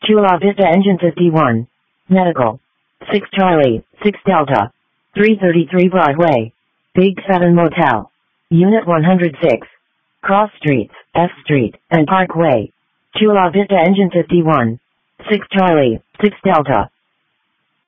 Chula Vista Engine 51. Medical. 6 Charlie, 6 Delta. 333 Broadway. Big 7 Motel. Unit 106. Cross Streets, F Street, and Parkway. Chula Vista Engine 51. 6 Charlie, 6 Delta.